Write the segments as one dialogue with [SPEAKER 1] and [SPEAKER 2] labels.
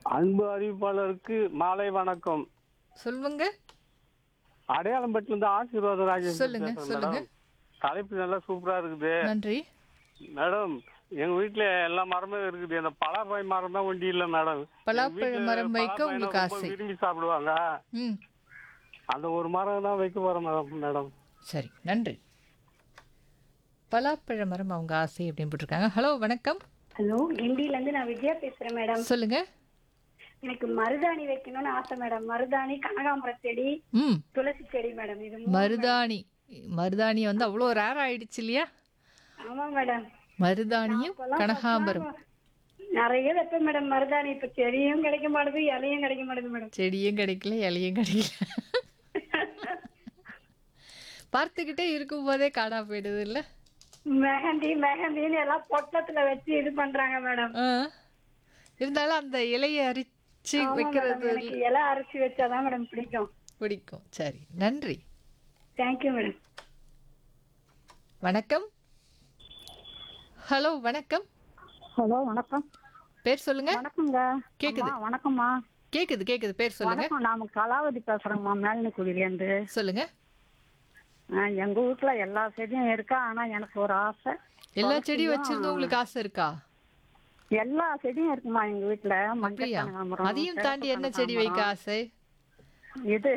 [SPEAKER 1] அன்பு அறிவிப்பாளருக்கு மாலை வணக்கம்.
[SPEAKER 2] சொல்லுங்க.
[SPEAKER 1] அடையாளம்பட்டில இருந்து ஆசீர்வாத ராஜேஷ்
[SPEAKER 2] சொல்லுங்க,
[SPEAKER 1] பேசுறேன்
[SPEAKER 2] சொல்லுங்க.
[SPEAKER 1] மேடம். தலைப்பு நல்லா சூப்பரா இருக்குது
[SPEAKER 2] நன்றி.
[SPEAKER 1] மேடம். எங்க வீட்டுல எல்லா மரமும் இருக்குது. அந்த பலாப்பழ மரம் தான் ஒண்டி இல்ல மேடம். எங்க
[SPEAKER 2] பலாப்பழ
[SPEAKER 1] வீட்டுல
[SPEAKER 2] மரம் வைக்க
[SPEAKER 1] பலாப்பழம்
[SPEAKER 2] உங்களுக்கு
[SPEAKER 1] ரொம்ப
[SPEAKER 2] ஆசை.
[SPEAKER 1] விரும்பி சாப்பிடுவாங்க.
[SPEAKER 2] ம்.
[SPEAKER 1] அந்த ஒரு மரம் தான் வைக்க போறேன் மேடம்.
[SPEAKER 2] சரி, நன்றி. பலாப்பழ மரம் அவங்க ஆசை அப்படின்னு போட்டிருக்காங்க. ஹலோ, வணக்கம்.
[SPEAKER 3] ஹலோ, கிண்டியிலேருந்து நான் விஜயா பேசுகிறேன் மேடம்.
[SPEAKER 2] சொல்லுங்க.
[SPEAKER 3] எனக்கு மருதாணி வைக்கணும்னு ஆசை மேடம். மருதாணி, கனகாம்பரம் செடி,
[SPEAKER 2] ம்.
[SPEAKER 3] துளசி செடி மேடம். இது மூணு மேடம்.
[SPEAKER 2] மருதாணி. மருதாணி வந்து அவ்வளோ ரேர் ஆயிடுச்சு இல்லையா?
[SPEAKER 3] ஆமாம் மேடம். நான்
[SPEAKER 2] மருதாணியும்
[SPEAKER 3] அப்பெல்லாம்
[SPEAKER 2] கனகாம்பரம்.
[SPEAKER 3] நிறைய வைப்பேன் மேடம் மருதாணி. இப்போ செடியும் கிடைக்க மாட்டேது, இலையும் கிடைக்க மாட்டேது மேடம்.
[SPEAKER 2] செடியும் கிடைக்கல, இலையும் கிடைக்கல. பார்த்துக்கிட்டே இருக்கும் போதே காணா போயிடுது இல்ல?
[SPEAKER 3] மெஹந்தின்னு எல்லாம் பொட்டத்துல வச்சு இது பண்றாங்க மேடம்.
[SPEAKER 2] இருந்தாலும் அந்த இலையை அரிச்சு
[SPEAKER 3] ஆமா மேடம்,
[SPEAKER 2] வைக்கிறது
[SPEAKER 3] எனக்கு இலை அரைச்சி வச்சாதான் மேடம் பிடிக்கும்.
[SPEAKER 2] பிடிக்கும். சரி, நன்றி.
[SPEAKER 3] Thank you madam.
[SPEAKER 2] வணக்கம். ஹலோ, வணக்கம்.
[SPEAKER 4] ஹலோ, வணக்கம்.
[SPEAKER 2] பேர் சொல்லுங்க.
[SPEAKER 4] வணக்கங்க.
[SPEAKER 2] கேக்குது.
[SPEAKER 4] அம்மா, வணக்கம்மா.
[SPEAKER 2] கேக்குது. பேர் சொல்லுங்க.
[SPEAKER 4] வணக்கம். நாம கலாவதி பேசுறேங்கம்மா, மேல்நிக்குடியிலேருந்து.
[SPEAKER 2] சொல்லுங்க.
[SPEAKER 4] எங்க வீட்டுல எல்லா செடியும் இருக்கா. ஆனா எனக்கு ஒரு ஆசை.
[SPEAKER 2] எல்லா செடியும் வச்சிருந்தோம், உங்களுக்கு ஆசை இருக்கா?
[SPEAKER 4] எல்லா செடியும் இருக்குமா எங்க வீட்டுல. மஞ்சள்
[SPEAKER 2] அப்படியா?
[SPEAKER 4] கனகாம்பரம்,
[SPEAKER 2] அதையும் தாண்டி
[SPEAKER 4] சிவப்பு
[SPEAKER 2] என்ன செடி வைக்க
[SPEAKER 4] கனகாம்பரம்.
[SPEAKER 2] ஆசை?
[SPEAKER 4] இது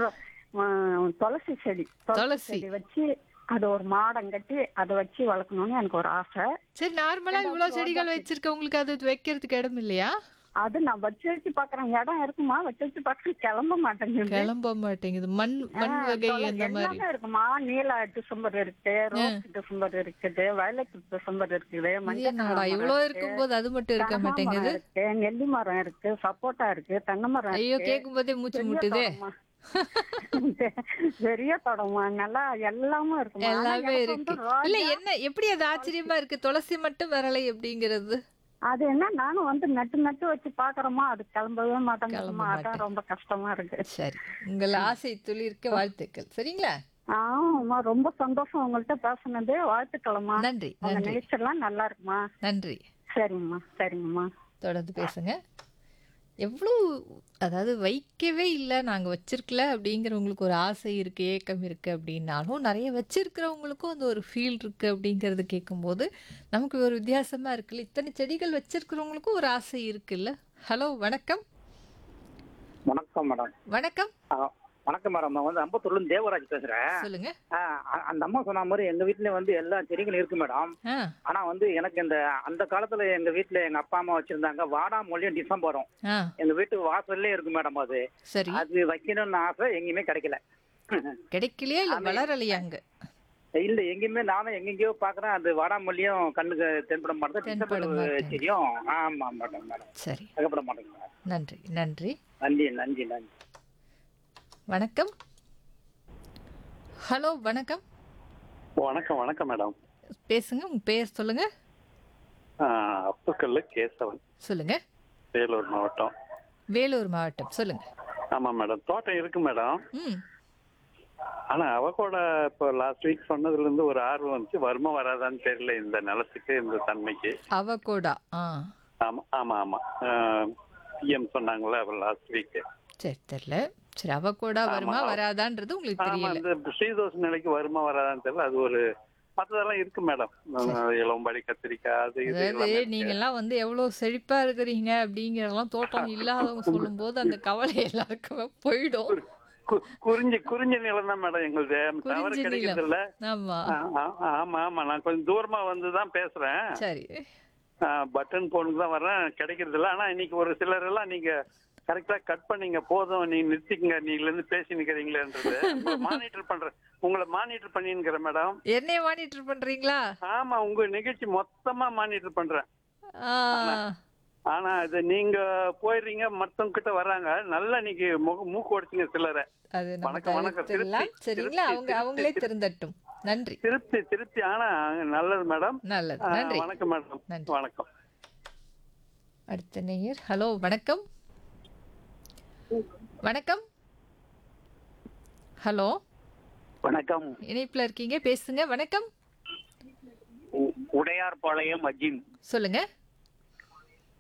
[SPEAKER 4] துளசி செடி.
[SPEAKER 2] துளசி.
[SPEAKER 4] செடி வச்சு அது ஒரு மாடம் கட்டி அதை வச்சு வளர்க்கணும்னு எனக்கு ஒரு ஆசை.
[SPEAKER 2] சரி, நார்மலா இவ்வளவு செடிகள் வச்சிருக்க உங்களுக்கு அது வைக்கிறதுக்கு இடம் இல்லையா?
[SPEAKER 4] அது நான் வச்சு பாக்குறேன். இடம் இருக்குமா, வச்சு பாக்குறேன். கிளம்ப மாட்டேங்குது.
[SPEAKER 2] கிளம்ப மாட்டேங்குது. மண் வகை அந்த மாதிரி
[SPEAKER 4] எல்லாமே இருக்குமா. நீல டிசம்பர் இருக்கு, ரோஸ் டிசம்பர் இருக்குது, வயலட் டிசம்பர் இருக்குது,
[SPEAKER 2] இது
[SPEAKER 4] மஞ்சள்
[SPEAKER 2] என்னடா
[SPEAKER 4] கனகாம்பரம்
[SPEAKER 2] இவ்வளவு
[SPEAKER 4] இருக்கு,
[SPEAKER 2] இருக்கும்போது அது மட்டும் இருக்க
[SPEAKER 4] கனகாம்பரம்
[SPEAKER 2] மாட்டேங்குது?
[SPEAKER 4] இருக்கு, நெல்லி மரம் இருக்கு, சப்போட்டா இருக்கு, தென்னை மரம்
[SPEAKER 2] ஐயோ,
[SPEAKER 4] இருக்கு.
[SPEAKER 2] கேட்கும் போதே மூச்சு
[SPEAKER 4] பெரிய
[SPEAKER 2] முட்டுதே.
[SPEAKER 4] தோட்டமா. பெரிய தோட்டமா, நல்லா எல்லாமும் இருக்குமா. ஆனா
[SPEAKER 2] எல்லாமே
[SPEAKER 4] எனக்கு
[SPEAKER 2] இருக்கு.
[SPEAKER 4] வந்து
[SPEAKER 2] இல்ல,
[SPEAKER 4] ரோஜா,
[SPEAKER 2] என்ன எப்படி அது ஆச்சரியமா இருக்கு, துளசி மட்டும் வரலை அப்படிங்கிறது?
[SPEAKER 4] அது என்ன, நானும் வந்து நட்டு வச்சு பாக்குறோமா, அது கிளம்பவே
[SPEAKER 2] கிளம்ப
[SPEAKER 4] மாட்டேங்குதுமா. அதான்
[SPEAKER 2] மாட்டேன்.
[SPEAKER 4] ரொம்ப கஷ்டமா இருக்கு.
[SPEAKER 2] சரி, உங்கள் ஆசை துளிர்க்க வாழ்த்துக்கள். சரிங்களா?
[SPEAKER 4] ஆமா, ரொம்ப சந்தோஷம் உங்கள்கிட்ட பேசுனது. வாழ்த்துக்கள்மா.
[SPEAKER 2] நன்றி,
[SPEAKER 4] உங்க
[SPEAKER 2] நன்றி,
[SPEAKER 4] நிகழ்ச்சியெல்லாம் நல்லா இருக்குமா.
[SPEAKER 2] நன்றி.
[SPEAKER 4] சரிங்கம்மா.
[SPEAKER 2] தொடர்ந்து பேசுங்க. எவ்வளோ, அதாவது வைக்கவே இல்லை, நாங்கள் வச்சிருக்கல அப்படிங்கிறவங்களுக்கு ஒரு ஆசை இருக்குது, ஏக்கம் இருக்குது அப்படின்னாலும், நிறைய வச்சிருக்கிறவங்களுக்கும் அந்த ஒரு ஃபீல் இருக்குது அப்படிங்கிறது கேட்கும்போது நமக்கு ஒரு வித்தியாசமாக இருக்குல்ல. இத்தனை செடிகள் வச்சிருக்கிறவங்களுக்கும் ஒரு ஆசை இருக்குல்ல. ஹலோ, வணக்கம்.
[SPEAKER 5] வணக்கம் மேடம்.
[SPEAKER 2] வணக்கம்.
[SPEAKER 5] வணக்கம் மேடம். நான் வந்து அம்பத்தூர்லேருந்து தேவராஜ் பேசுறேன்.
[SPEAKER 2] சொல்லுங்க.
[SPEAKER 5] அந்த அம்மா சொன்ன மாதிரி எங்க வீட்ல வந்து எல்லா செடிகளும் இருக்கு மேடம்.
[SPEAKER 2] ஆ.
[SPEAKER 5] ஆனா வந்து எனக்கு அந்த காலத்துல எங்க வீட்ல எங்க அப்பா அம்மா வச்சிருந்தாங்க வாடாமொழியும் டிசம்பரும்.
[SPEAKER 2] ஆ.
[SPEAKER 5] எங்க வீட்டு வாசல்லே இருக்கு மேடம். அது
[SPEAKER 2] சரி.
[SPEAKER 5] அது வைக்கணும்னு ஆசை, எங்கேயுமே கிடைக்கல.
[SPEAKER 2] கிடைக்கலையா இல்லை வளரலையா அங்கே?
[SPEAKER 5] இல்ல, எங்கேயுமே நானும் எங்கெங்கயோ பாக்குறேன். அது வாடாமொழியும் கண்ணுக்கு தென்பட மாட்டேங்குது.
[SPEAKER 2] தென்பட
[SPEAKER 5] டிசம்பர்
[SPEAKER 2] மாட்டேங்குது.
[SPEAKER 5] செடியும் ஆமா மேடம்.
[SPEAKER 2] சரி,
[SPEAKER 5] தகப்பட மாட்டேங்குது.
[SPEAKER 2] நன்றி, நன்றி.
[SPEAKER 5] நன்றி.
[SPEAKER 2] வணக்கம். ஹலோ, வணக்கம்.
[SPEAKER 6] வணக்கம் மேடம்.
[SPEAKER 2] பேசுங்க, உங்க பேர் சொல்லுங்க.
[SPEAKER 6] அப்புக்கல்ல கேசவன்,
[SPEAKER 2] சொல்லுங்க.
[SPEAKER 6] வேலூர் மாவட்டம்.
[SPEAKER 2] வேலூர் மாவட்டம், சொல்லுங்க.
[SPEAKER 6] ஆமா மேடம், தோட்டம் இருக்கு மேடம்.
[SPEAKER 2] ம்.
[SPEAKER 6] ஆனா அவ கூட இப்போ லாஸ்ட் வீக் சொன்னதுல இருந்து ஒரு ஆர்வம் வந்துச்சு. வருமா வராதான்னு தெரியல இந்த நிலத்துக்கு, இந்த தன்மைக்கு.
[SPEAKER 2] அவகோடா.
[SPEAKER 6] ஆமா. பிஎம் சொன்னாங்களே லாஸ்ட் வீக்.
[SPEAKER 2] சரி, தெரியல. சரி, அவகோடா வருமா வராதான்றது உங்களுக்கு
[SPEAKER 6] ஆமா,
[SPEAKER 2] தெரியல.
[SPEAKER 6] இந்த சீதோஷ நிலைக்கு வருமா வராதான்னு தெரியல. அது ஒரு மற்றதெல்லாம் இருக்கு மேடம். இளம்படி கத்திரிக்காய் அது இது
[SPEAKER 2] அதாவது
[SPEAKER 6] எல்லாமே இருக்கு.
[SPEAKER 2] நீங்க எல்லாம் வந்து எவ்வளவு செழிப்பா இருக்கிறீங்க அப்படிங்கறதெல்லாம் தோட்டம் இல்லாதவங்க சொல்லும் போது அந்த கவலை எல்லாருக்குமே போயிடும்.
[SPEAKER 6] குறிஞ்சி நிலம் தான் மேடம் எங்களுது. தவறு
[SPEAKER 2] குறிஞ்சி
[SPEAKER 6] கிடைக்கிறது இல்ல.
[SPEAKER 2] நிலம். ஆமா.
[SPEAKER 6] ஆமா. நான் கொஞ்சம் தூரமா வந்துதான் பேசுறேன்.
[SPEAKER 2] சரி.
[SPEAKER 6] பட்டன் போனுக்கு தான் வர்றேன், கிடைக்கிறது இல்ல. ஆனா இன்னைக்கு ஒரு சிலர் எல்லாம் நீங்க கரெக்டா கட் பண்ணீங்க, போதும் நீங்க நிறுத்திக்கங்க, நீங்கள இருந்து பேசி நிக்கிறீங்களேன்றது உங்களை மானிட்டர் பண்ணிருக்கிறேன் மேடம்.
[SPEAKER 2] என்னைய மானிட்டர் பண்றீங்களா?
[SPEAKER 6] ஆமா, உங்க நிகழ்ச்சி மொத்தமா மானிட்டர் பண்றேன்.
[SPEAKER 2] ஆ.
[SPEAKER 6] ஆனா இது நீங்க போயிடுறீங்க, மத்தவங்க கிட்ட வர்றாங்க. நல்லா நீங்க மூக்கு உடைச்சிங்க சிலரை.
[SPEAKER 2] அது நம்ம
[SPEAKER 6] வணக்கம்.
[SPEAKER 2] தவிர்த்திடலாம். சரிங்களா? அவங்களே திருந்தட்டும். நன்றி.
[SPEAKER 6] திருப்தி. ஆனா நல்லது மேடம்.
[SPEAKER 2] நல்லது, நன்றி.
[SPEAKER 6] வணக்கம் மேடம்.
[SPEAKER 2] நன்றி.
[SPEAKER 6] வணக்கம்.
[SPEAKER 2] அடுத்த நேயர். ஹலோ, வணக்கம். வணக்கம். ஹலோ,
[SPEAKER 5] வணக்கம்.
[SPEAKER 2] இணைப்புல இருக்கீங்க, பேசுங்க. வணக்கம்.
[SPEAKER 5] உடையார்பாளையம் அஜிம்.
[SPEAKER 2] சொல்லுங்க.